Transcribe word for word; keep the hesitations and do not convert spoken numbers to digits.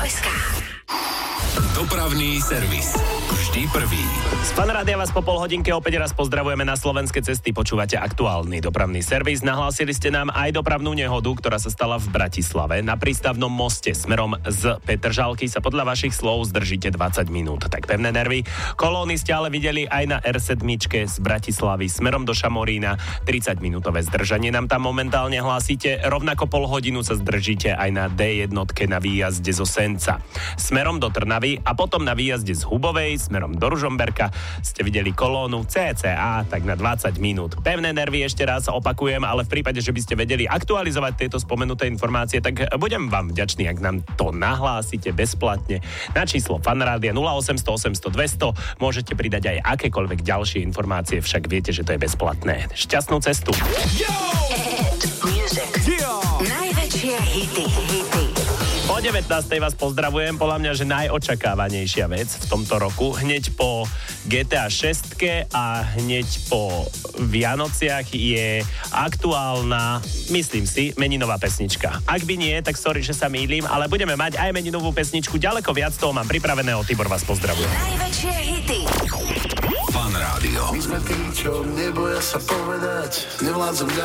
es ká. Dopravný servis. Vždy prvý. Z Fanrádia vás po pol hodinke opäť raz pozdravujeme na slovenské cesty. Počúvate aktuálny dopravný servis. Nahlásili ste nám aj dopravnú nehodu, ktorá sa stala v Bratislave. Na prístavnom moste smerom z Petržalky sa podľa vašich slov zdržíte dvadsať minút. Tak pevné nervy. Kolóny ste ale videli aj na er sedem z Bratislavy smerom do Šamorína. tridsať-minútové zdržanie nám tam momentálne hlásite. Rovnako pol hodinu sa zdržíte aj na dé jedna na výjazde zo Senca. Smerom do Trnavy a potom na výjazde z Hubovej smerom do Ružomberka ste videli kolónu cca tak na dvadsať minút. Pevné nervy ešte raz opakujem, ale v prípade, že by ste vedeli aktualizovať tieto spomenuté informácie, tak budem vám vďačný, ak nám to nahlásite bezplatne na číslo Fanrádia nula osem nula osem, osem nula nula dvesto. Môžete pridať aj akékoľvek ďalšie informácie, však viete, že to je bezplatné. Šťastnú cestu. Yo! Yo! Najväčšie hity, hity. Po devätnástej vás pozdravujem, podľa mňa, že najočakávanejšia vec v tomto roku, hneď po gé té á šesť a hneď po Vianociach je aktuálna, myslím si, meninová pesnička. Ak by nie, tak sorry, že sa mýlim, ale budeme mať aj meninovú pesničku, ďaleko viac toho mám pripraveného. Tibor vás pozdravuje. Najväčšie hity. Fan Rádio. My sme tí, čo neboja sa povedať, nevládzem